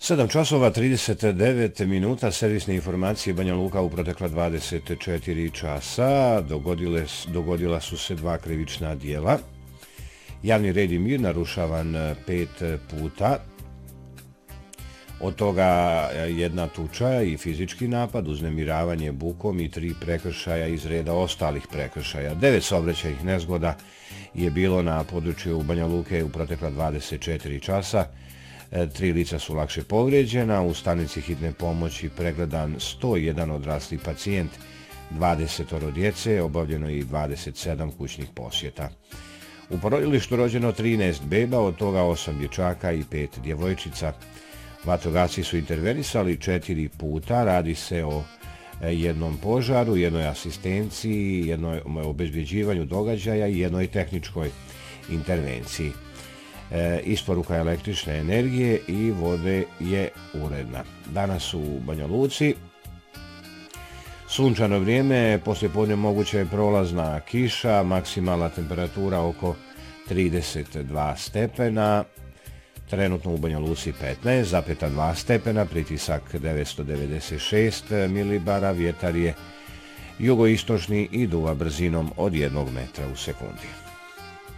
7 časova 39 minuta, servisne informacije Banja Luka u protekla 24 časa. Dogodila su se 2 krivična dijela. Javni red i mir narušavan 5 puta. Od toga 1 tuča i fizički napad, uznemiravanje bukom i 3 prekršaja iz reda ostalih prekršaja. 9 saobraćajnih nezgoda je bilo na području Banja Luke u protekla 24 časa. 3 lica su lakše povrijeđena, u stanici hitne pomoći pregledan 101 odrasli pacijent, 20 djece, obavljeno i 27 kućnih posjeta. U porodilištu rođeno 13 beba, od toga 8 dječaka i 5 djevojčica. Vatrogasci su intervenisali 4 puta, radi se o jednom požaru, jednoj asistenciji, jednoj obezbjeđivanju događaja i jednoj tehničkoj intervenciji. Isporuka električne energije i vode je uredna. Danas u Banja Luci sunčano vrijeme, poslijepodne moguća je prolazna kiša, maksimalna temperatura oko 32 stepena, trenutno u Banja Luci 15,2 stepena, pritisak 996 milibara, vjetar je jugoistočni i duva brzinom od 1 metra u sekundi.